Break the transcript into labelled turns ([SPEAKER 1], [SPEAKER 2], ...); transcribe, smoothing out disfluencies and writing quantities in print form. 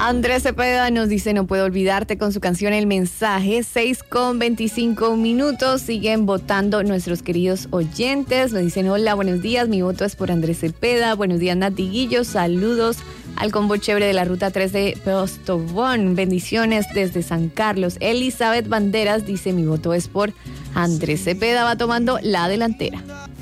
[SPEAKER 1] Andrés Cepeda nos dice, no puedo olvidarte con su canción El Mensaje. 6:25. Siguen votando nuestros queridos oyentes. Nos dicen, hola, buenos días, mi voto es por Andrés Cepeda. Buenos días, Nati Guillo. Saludos al combo chévere de la ruta 3 de Postobón. Bendiciones desde San Carlos. Elizabeth Banderas dice, mi voto es por Andrés Cepeda. Va tomando la delantera.